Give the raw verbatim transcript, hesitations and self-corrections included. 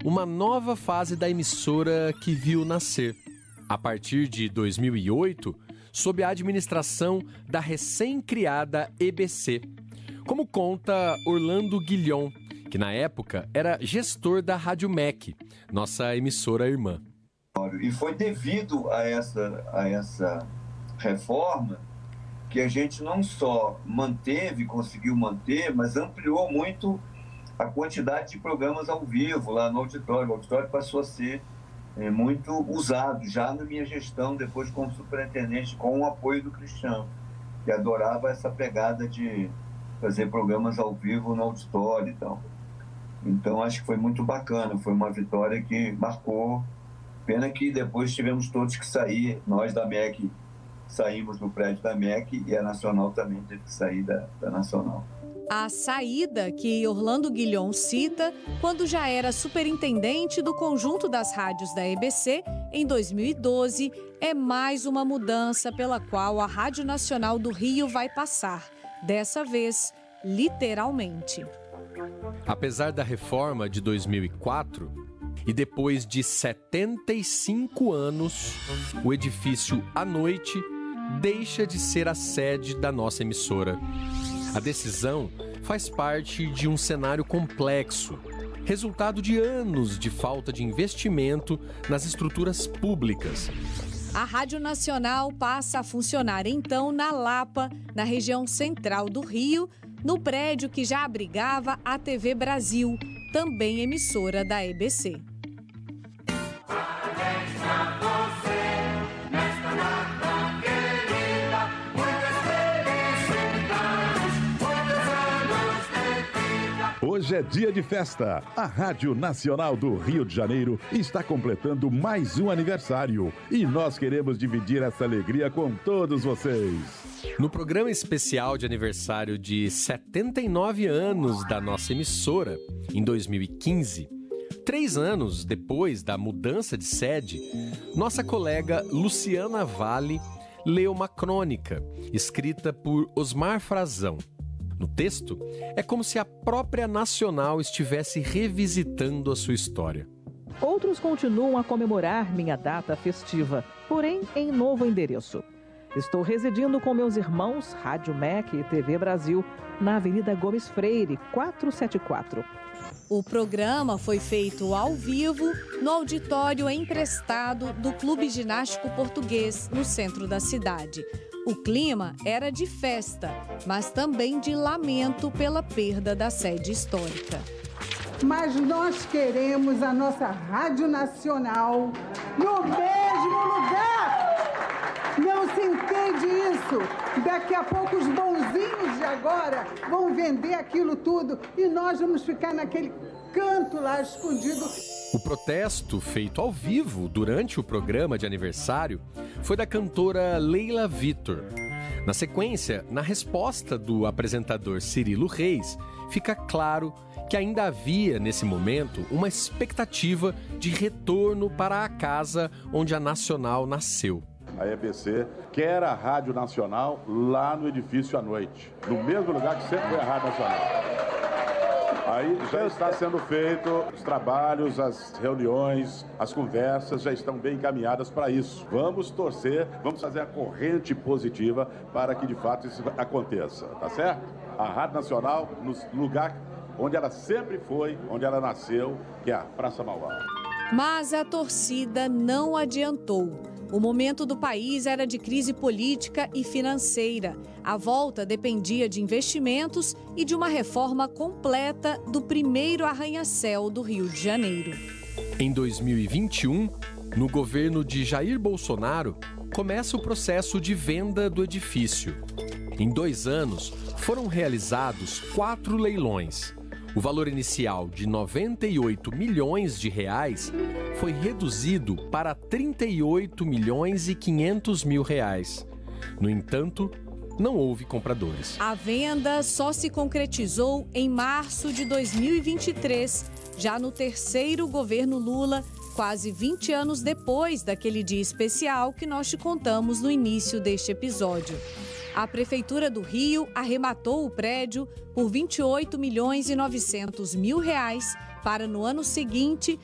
uma nova fase da emissora que viu nascer. A partir de dois mil e oito, sob a administração da recém-criada E B C, como conta Orlando Guilhom, que na época era gestor da Rádio M E C, nossa emissora irmã. E foi devido a essa, a essa reforma que a gente não só manteve, conseguiu manter, mas ampliou muito a quantidade de programas ao vivo lá no auditório. O auditório passou a ser é, muito usado já na minha gestão, depois como superintendente, com o apoio do Cristiano, que adorava essa pegada de fazer programas ao vivo no auditório e tal. Então acho que foi muito bacana, foi uma vitória que marcou. Pena que depois tivemos todos que sair, nós da M E C saímos do prédio da M E C e a Nacional também teve que sair da, da Nacional. A saída que Orlando Guilhom cita quando já era superintendente do conjunto das rádios da E B C em dois mil e doze é mais uma mudança pela qual a Rádio Nacional do Rio vai passar, dessa vez, literalmente. Apesar da reforma de dois mil e quatro, e depois de setenta e cinco anos, o edifício à noite deixa de ser a sede da nossa emissora. A decisão faz parte de um cenário complexo, resultado de anos de falta de investimento nas estruturas públicas. A Rádio Nacional passa a funcionar então na Lapa, na região central do Rio, no prédio que já abrigava a T V Brasil, também emissora da E B C. Hoje é dia de festa. A Rádio Nacional do Rio de Janeiro está completando mais um aniversário e nós queremos dividir essa alegria com todos vocês. No programa especial de aniversário de setenta e nove anos da nossa emissora, em dois mil e quinze, três anos depois da mudança de sede, nossa colega Luciana Vale leu uma crônica escrita por Osmar Frazão. No texto, é como se a própria Nacional estivesse revisitando a sua história. Outros continuam a comemorar minha data festiva, porém em novo endereço. Estou residindo com meus irmãos Rádio M E C e T V Brasil na Avenida Gomes Freire, quatrocentos e setenta e quatro. O programa foi feito ao vivo no auditório emprestado do Clube Ginástico Português, no centro da cidade. O clima era de festa, mas também de lamento pela perda da sede histórica. Mas nós queremos a nossa Rádio Nacional no mesmo lugar! Não se entende isso. Daqui a pouco os bonzinhos de agora vão vender aquilo tudo e nós vamos ficar naquele canto lá escondido. O protesto feito ao vivo durante o programa de aniversário foi da cantora Leila Vitor. Na sequência, na resposta do apresentador Cirilo Reis, fica claro que ainda havia, nesse momento, uma expectativa de retorno para a casa onde a Nacional nasceu. A E B C quer a Rádio Nacional lá no edifício à noite, no mesmo lugar que sempre foi a Rádio Nacional. Aí já está sendo feito os trabalhos, as reuniões, as conversas já estão bem encaminhadas para isso. Vamos torcer, vamos fazer a corrente positiva para que de fato isso aconteça, tá certo? A Rádio Nacional no lugar onde ela sempre foi, onde ela nasceu, que é a Praça Mauá. Mas a torcida não adiantou. O momento do país era de crise política e financeira. A volta dependia de investimentos e de uma reforma completa do primeiro arranha-céu do Rio de Janeiro. Em dois mil e vinte e um, no governo de Jair Bolsonaro, começa o processo de venda do edifício. Em dois anos, foram realizados quatro leilões. O valor inicial de noventa e oito milhões de reais foi reduzido para trinta e oito milhões e quinhentos mil reais. No entanto, não houve compradores. A venda só se concretizou em março de dois mil e vinte e três, já no terceiro governo Lula, quase vinte anos depois daquele dia especial que nós te contamos no início deste episódio. A Prefeitura do Rio arrematou o prédio por vinte e oito milhões e novecentos mil reais para, no ano seguinte,